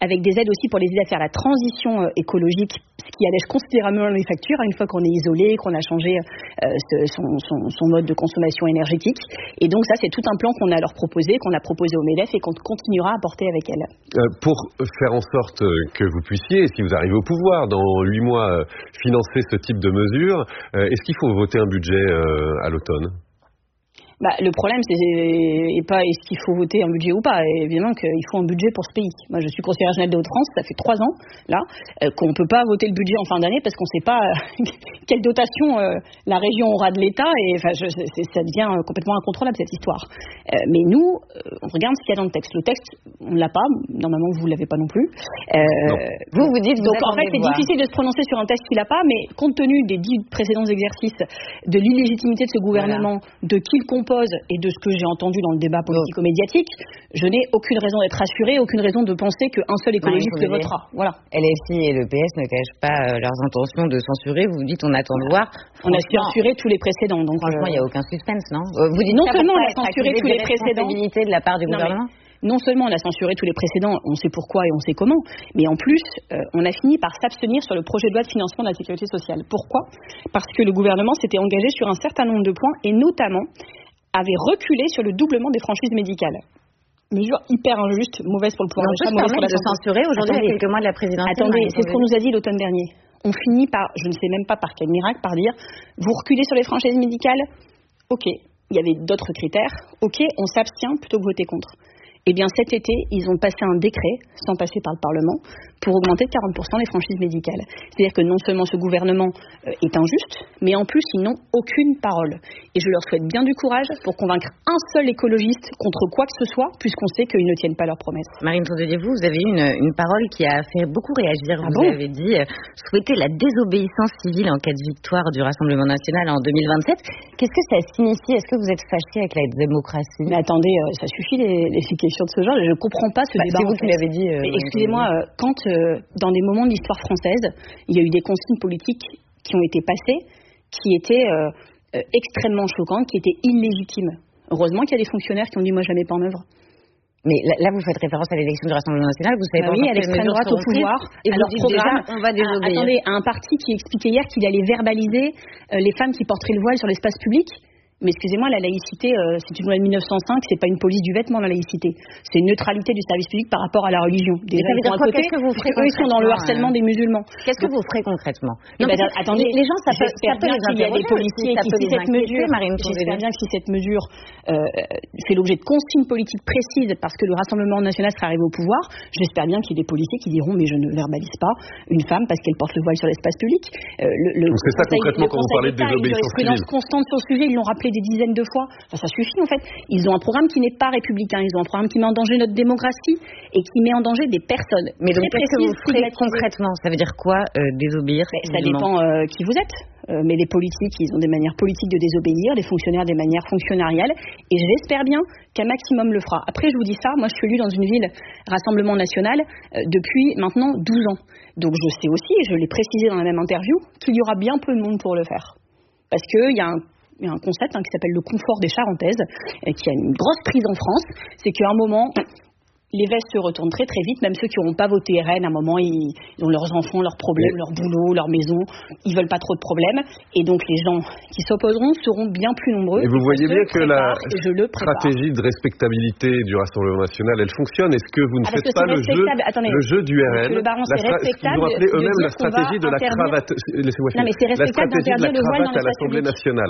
avec des aides aussi pour les aider à faire la transition écologique, ce qui allège considérablement les factures une fois qu'on est isolé, qu'on a changé son mode de consommation énergétique. Et donc ça, c'est tout un plan qu'on a leur proposé, qu'on a proposé au MEDEF et qu'on continuera à porter avec elle. Pour faire en sorte que vous puissiez, si vous arrivez au pouvoir, dans 8 mois, financer ce type de mesures, est-ce qu'il faut voter un budget à l'automne ? Le problème, c'est pas est-ce qu'il faut voter un budget ou pas. Et évidemment qu'il faut un budget pour ce pays. Moi, je suis conseillère régionale des Hauts-de-France, ça fait 3 ans, là, qu'on ne peut pas voter le budget en fin d'année parce qu'on ne sait pas quelle dotation la région aura de l'État. Et ça devient complètement incontrôlable, cette histoire. Mais nous, on regarde ce qu'il y a dans le texte. Le texte, on ne l'a pas. Normalement, vous ne l'avez pas non plus. Vous dites... Donc, en fait, c'est difficile de se prononcer sur un texte qu'il n'a pas, mais compte tenu des 10 précédents exercices, de l'illégitimité de ce gouvernement, de qui le compose et de ce que j'ai entendu dans le débat politico-médiatique, je n'ai aucune raison d'être rassurée, aucune raison de penser qu'un seul écologiste le votera. Voilà. LFI et le PS ne cachent pas leurs intentions de censurer. Vous dites on attend de voir. On a censuré tous les précédents. Donc franchement, il n'y a aucun suspense, non ? Vous dites non seulement on a censuré tous les précédents de la part du gouvernement. Non seulement on a censuré tous les précédents, on sait pourquoi et on sait comment, mais en plus, on a fini par s'abstenir sur le projet de loi de financement de la sécurité sociale. Pourquoi ? Parce que le gouvernement s'était engagé sur un certain nombre de points et notamment avait reculé sur le doublement des franchises médicales. Mesure hyper injuste, mauvaise pour le pouvoir d'achat, mauvaise pour la santé. Censurer aujourd'hui à quelques mois de la présidentielle. Attendez, c'est ce qu'on nous a dit l'automne dernier. On finit par, je ne sais même pas par quel miracle, par dire, vous reculez sur les franchises médicales ? Ok, il y avait d'autres critères. Ok, on s'abstient plutôt que voter contre. Eh bien, cet été, ils ont passé un décret, sans passer par le Parlement, pour augmenter de 40% les franchises médicales. C'est-à-dire que non seulement ce gouvernement est injuste, mais en plus, ils n'ont aucune parole. Et je leur souhaite bien du courage pour convaincre un seul écologiste contre quoi que ce soit, puisqu'on sait qu'ils ne tiennent pas leurs promesses. Marine Tondelier, vous avez eu une parole qui a fait beaucoup réagir. Vous avez dit souhaiter la désobéissance civile en cas de victoire du Rassemblement national en 2027. Qu'est-ce que ça signifie ? Est-ce que vous êtes fâché avec la démocratie ? Mais attendez, ça suffit les questions de ce genre. Je ne comprends pas ce débat. C'est vous qui l'avez dit. Excusez-moi, quand dans des moments de l'histoire française, il y a eu des consignes politiques qui ont été passées, qui étaient extrêmement choquantes, qui étaient illégitimes. Heureusement qu'il y a des fonctionnaires qui ont dit moi je la mets pas en œuvre. Mais là, vous faites référence à l'élection du Rassemblement national. Vous savez pas oui, à l'extrême droite au pouvoir. Et alors, programme, on va désobéir. Attendez, à un parti qui expliquait hier qu'il allait verbaliser les femmes qui porteraient le voile sur l'espace public. Mais excusez-moi, la laïcité, c'est une loi de 1905, c'est pas une police du vêtement, la laïcité. C'est une neutralité du service public par rapport à la religion. Déjà, ils sont à côté, qu'est-ce que vous ferez eux, ils sont dans le harcèlement des musulmans. Qu'est-ce que vous ferez concrètement ? Attendez, les gens, ça peut qu'il y a des policiers qui, si cette mesure, j'espère bien que si cette mesure fait l'objet de consignes politiques précises parce que le Rassemblement national sera arrivé au pouvoir, j'espère bien qu'il y ait des policiers qui diront mais je ne verbalise pas une femme parce qu'elle porte le voile sur l'espace public. Donc c'est ça concrètement quand vous parlez de désobéissance civile. Constante sur le sujet, ils l'ont rappelé des dizaines de fois. Ça suffit en fait. Ils ont un programme qui n'est pas républicain. Ils ont un programme qui met en danger notre démocratie et qui met en danger des personnes. Mais donc qu'est-ce que vous ferez concrètement ? Ça veut dire quoi désobéir ? Ça dépend qui vous êtes. Mais les politiques, ils ont des manières politiques de désobéir, les fonctionnaires des manières fonctionnariales. Et j'espère bien qu'un maximum le fera. Après, je vous dis ça, moi je suis élue dans une ville Rassemblement national depuis maintenant 12 ans. Donc je sais aussi, et je l'ai précisé dans la même interview, qu'il y aura bien peu de monde pour le faire. Parce qu'il y a un concept qui s'appelle le confort des Charentaises, qui a une grosse prise en France. C'est qu'à un moment, les vestes se retournent très très vite, même ceux qui n'auront pas voté RN, à un moment, ils ont leurs enfants, leurs problèmes, leur boulot, leur maison, ils veulent pas trop de problèmes, et donc les gens qui s'opposeront seront bien plus nombreux. Et vous voyez bien que la stratégie de respectabilité du Rassemblement national, elle fonctionne. Est-ce que vous ne faites pas le jeu du RN, ce qu'ils ont appelé eux-mêmes la stratégie de la cravate, laissez-moi finir, la stratégie de la cravate à l'Assemblée nationale.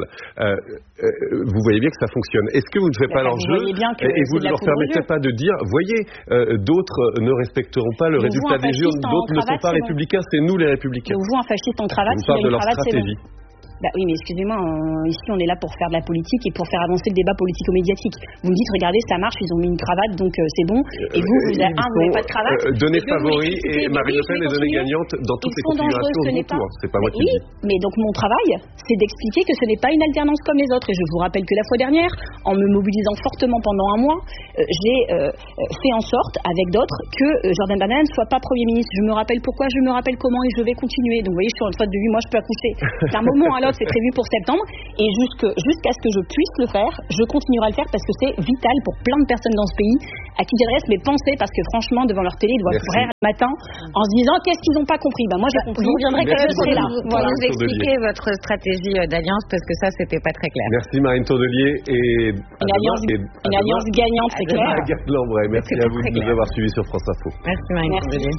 Vous voyez bien que ça fonctionne. Est-ce que vous ne faites pas leur jeu, et vous ne leur permettez pas de dire, voyez, d'autres ne respecteront pas le résultat des urnes, d'autres ne sont pas républicains, c'est nous les républicains. Donc vous, un fasciste en cravate, vous parlez de leur stratégie. Oui, mais excusez-moi, ici on est là pour faire de la politique et pour faire avancer le débat politico-médiatique. Vous me dites, regardez, ça marche, ils ont mis une cravate, donc c'est bon. Et vous n'avez pas de cravate. Données favoris et Marine Le Pen est donnée gagnante dans toutes les configurations au second tour. C'est pas moi qui le dis. Mais donc mon travail, c'est d'expliquer que ce n'est pas une alternance comme les autres. Et je vous rappelle que la fois dernière, en me mobilisant fortement pendant un mois, j'ai fait en sorte, avec d'autres, que Jordan Bardella ne soit pas Premier ministre. Je me rappelle pourquoi, je me rappelle comment et je vais continuer. Donc vous voyez, je suis en phase de 8 mois, je peux accoucher. C'est un moment à dialogue, c'est prévu pour septembre. Et jusqu'à ce que je puisse le faire, je continuerai à le faire parce que c'est vital pour plein de personnes dans ce pays à qui j'adresse mes pensées, parce que franchement, devant leur télé, ils doivent frère le matin en se disant qu'est-ce qu'ils n'ont pas compris. Moi, j'ai compris. Vous viendrez quand même là. Voilà. Vous expliquer votre stratégie d'alliance, parce que ça, c'était pas très clair. Merci Marine Tourdelier. Et une alliance gagnante, c'est clair. Merci à vous de nous avoir suivis sur France Info. Merci Marine Tourdelier.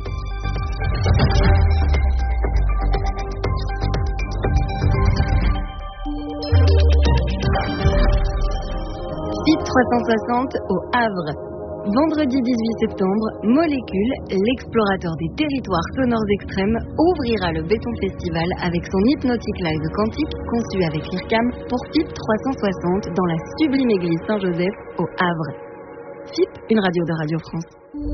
FIP 360 au Havre. Vendredi 18 septembre, Molécule, l'explorateur des territoires sonores extrêmes, ouvrira le Béton Festival avec son Hypnotic Live quantique conçu avec l'IRCAM pour FIP 360 dans la sublime église Saint-Joseph au Havre. FIP, une radio de Radio France.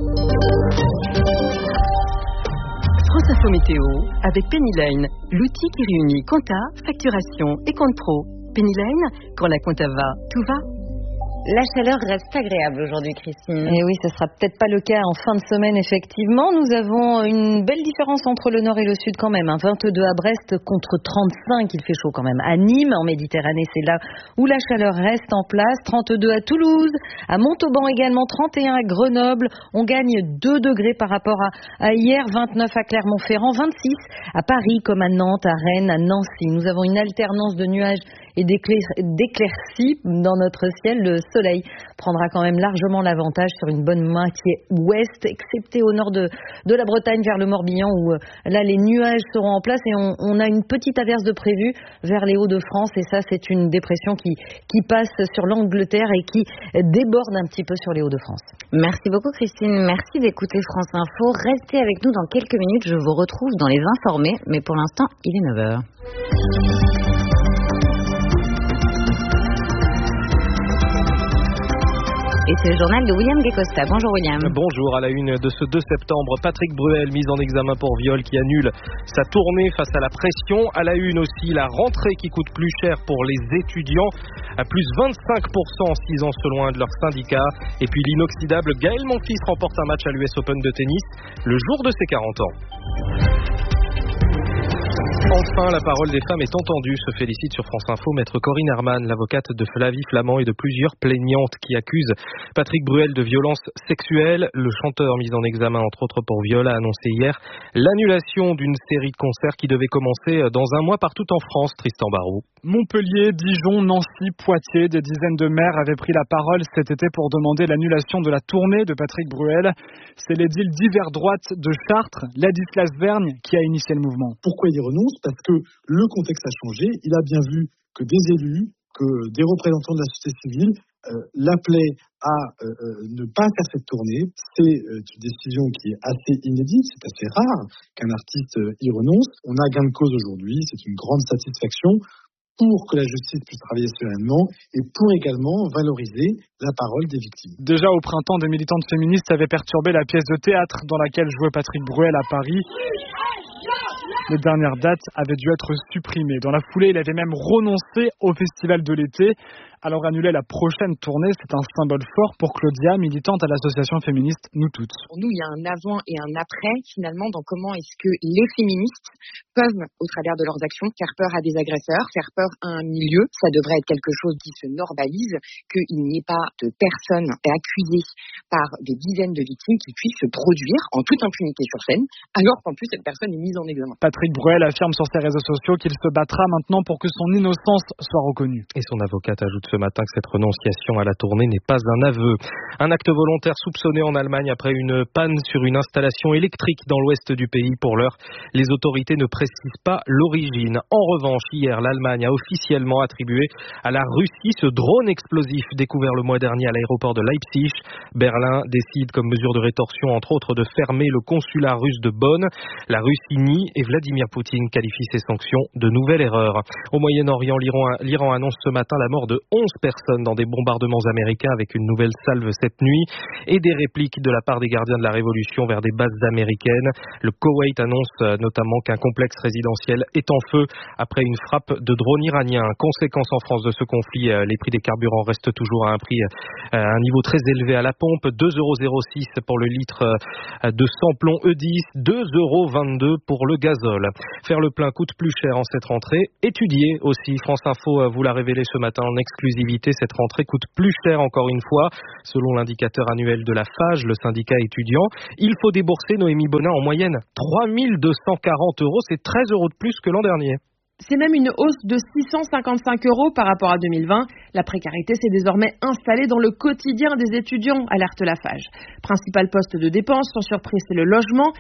France Info Météo avec Penny Lane, l'outil qui réunit compta, facturation et compte pro. Penny Lane, quand la compta va, tout va. La chaleur reste agréable aujourd'hui, Christine. Et oui, ce sera peut-être pas le cas en fin de semaine, effectivement. Nous avons une belle différence entre le nord et le sud quand même. 22 à Brest contre 35, il fait chaud quand même. À Nîmes, en Méditerranée, c'est là où la chaleur reste en place. 32 à Toulouse, à Montauban également, 31 à Grenoble. On gagne 2 degrés par rapport à hier, 29 à Clermont-Ferrand, 26 à Paris comme à Nantes, à Rennes, à Nancy. Nous avons une alternance de nuages et d'éclaircies dans notre ciel. Le soleil prendra quand même largement l'avantage sur une bonne moitié ouest, excepté au nord de la Bretagne vers le Morbihan où là les nuages seront en place et on a une petite averse de prévue vers les Hauts-de-France, et ça c'est une dépression qui passe sur l'Angleterre et qui déborde un petit peu sur les Hauts-de-France. Merci beaucoup Christine, merci d'écouter France Info. Restez avec nous dans quelques minutes, je vous retrouve dans Les Informés, mais pour l'instant il est 9h. Et c'est le journal de William Guécosta. Bonjour William. Bonjour. À la une de ce 2 septembre, Patrick Bruel mis en examen pour viol qui annule sa tournée face à la pression. À la une aussi, la rentrée qui coûte plus cher pour les étudiants, à plus 25% en 6 ans selon un de leurs syndicats. Et puis l'inoxydable Gaël Monfils remporte un match à l'US Open de tennis le jour de ses 40 ans. Enfin, la parole des femmes est entendue, se félicite sur France Info maître Corinne Herman, l'avocate de Flavie Flamand et de plusieurs plaignantes qui accusent Patrick Bruel de violence sexuelle. Le chanteur mis en examen entre autres pour viol a annoncé hier l'annulation d'une série de concerts qui devait commencer dans un mois partout en France. Tristan Barraud. Montpellier, Dijon, Nancy, Poitiers, des dizaines de maires avaient pris la parole cet été pour demander l'annulation de la tournée de Patrick Bruel. C'est l'édile d'hiver droite de Chartres, Ladislas Vergne, qui a initié le mouvement. Pourquoi il y renonce ? Parce que le contexte a changé. Il a bien vu que des élus, que des représentants de la société civile l'appelaient à ne pas faire cette tournée. C'est une décision qui est assez inédite, c'est assez rare qu'un artiste y renonce. On a gain de cause aujourd'hui, c'est une grande satisfaction pour que la justice puisse travailler sereinement et pour également valoriser la parole des victimes. Déjà au printemps, des militantes féministes avaient perturbé la pièce de théâtre dans laquelle jouait Patrick Bruel à Paris. Les dernières dates avaient dû être supprimées. Dans la foulée, il avait même renoncé au festival de l'été. Alors annuler la prochaine tournée, c'est un symbole fort pour Claudia, militante à l'association féministe Nous Toutes. Pour nous, il y a un avant et un après, finalement, dans comment est-ce que les féministes peuvent, au travers de leurs actions, faire peur à des agresseurs, faire peur à un milieu. Ça devrait être quelque chose qui se normalise, qu'il n'y ait pas de personnes accusées par des dizaines de victimes qui puissent se produire en toute impunité sur scène, alors qu'en plus cette personne est mise en examen. Patrick Bruel affirme sur ses réseaux sociaux qu'il se battra maintenant pour que son innocence soit reconnue. Et son avocate ajoute ce matin que cette renonciation à la tournée n'est pas un aveu. Un acte volontaire soupçonné en Allemagne après une panne sur une installation électrique dans l'ouest du pays. Pour l'heure, les autorités ne précisent pas l'origine. En revanche, hier, l'Allemagne a officiellement attribué à la Russie ce drone explosif découvert le mois dernier à l'aéroport de Leipzig. Berlin décide comme mesure de rétorsion, entre autres, de fermer le consulat russe de Bonn. La Russie nie et Vladimir Poutine qualifie ces sanctions de nouvelle erreur. Au Moyen-Orient, l'Iran annonce ce matin la mort de 11 personnes dans des bombardements américains avec une nouvelle salve cette nuit et des répliques de la part des gardiens de la Révolution vers des bases américaines. Le Koweït annonce notamment qu'un complexe résidentiel est en feu après une frappe de drone iranien. Conséquence en France de ce conflit, les prix des carburants restent toujours à un niveau très élevé à la pompe. 2,06 € pour le litre de samplon E10, 2,22 € pour le gazole. Faire le plein coûte plus cher en cette rentrée. Étudier aussi. France Info vous l'a révélé ce matin en exclusivité. Cette rentrée coûte plus cher encore une fois. Selon l'indicateur annuel de la FAGE, le syndicat étudiant, il faut débourser, Noémie Bonin, en moyenne 3 240 €. C'est 13 € de plus que l'an dernier. C'est même une hausse de 655 € par rapport à 2020. La précarité s'est désormais installée dans le quotidien des étudiants, alerte la FAGE. Principal poste de dépense, sans surprise, c'est le logement.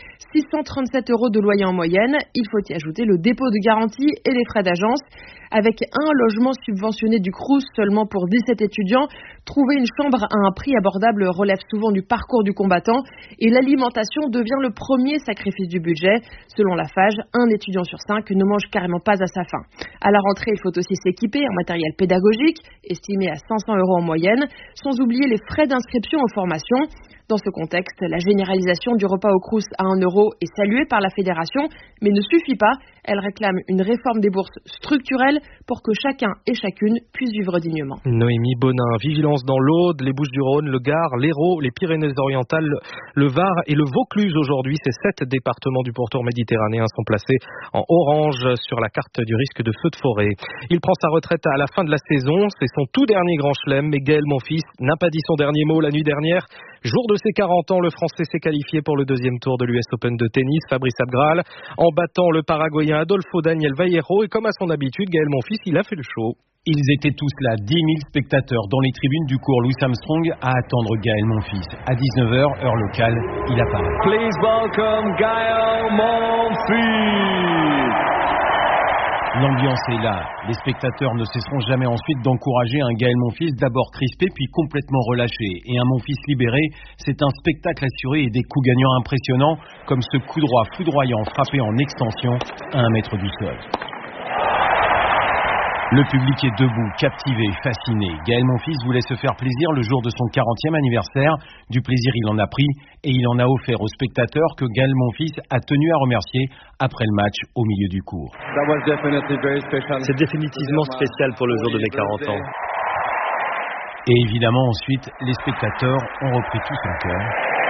637 € de loyer en moyenne. Il faut y ajouter le dépôt de garantie et les frais d'agence. Avec un logement subventionné du Crous seulement pour 17 étudiants, trouver une chambre à un prix abordable relève souvent du parcours du combattant et l'alimentation devient le premier sacrifice du budget. Selon la FAGE, un étudiant sur 5 ne mange carrément pas à sa faim. À la rentrée, il faut aussi s'équiper en matériel pédagogique, estimé à 500 € en moyenne, sans oublier les frais d'inscription aux formations. Dans ce contexte, la généralisation du repas au Crous à 1 € est saluée par la fédération, mais ne suffit pas. Elle réclame une réforme des bourses structurelle pour que chacun et chacune puisse vivre dignement. Noémie Bonin, vigilance dans l'Aude, les Bouches-du-Rhône, le Gard, l'Hérault, les Pyrénées-Orientales, le Var et le Vaucluse aujourd'hui. Ces 7 départements du pourtour méditerranéen sont placés en orange sur la carte du risque de feu de forêt. Il prend sa retraite à la fin de la saison. C'est son tout dernier grand chelem, mais Gaël Monfils n'a pas dit son dernier mot la nuit dernière. Jour de ses 40 ans, le Français s'est qualifié pour le deuxième tour de l'US Open de tennis, Fabrice Abgral, en battant le Paraguayen Adolfo Daniel Vallejo. Et comme à son habitude, Gaël Monfils, il a fait le show. Ils étaient tous là, 10 000 spectateurs dans les tribunes du cours Louis Armstrong à attendre Gaël Monfils. À 19h, heure locale, il apparaît. Please welcome Gaël Monfils. L'ambiance est là. Les spectateurs ne cesseront jamais ensuite d'encourager un Gaël Monfils d'abord crispé puis complètement relâché. Et un Monfils libéré, c'est un spectacle assuré et des coups gagnants impressionnants comme ce coup droit foudroyant frappé en extension à 1 mètre du sol. Le public est debout, captivé, fasciné. Gaël Monfils voulait se faire plaisir le jour de son 40e anniversaire. Du plaisir, il en a pris et il en a offert aux spectateurs que Gaël Monfils a tenu à remercier après le match au milieu du cours. C'est définitivement spécial pour le jour de mes 40 ans. Et évidemment, ensuite, les spectateurs ont repris tout son cœur.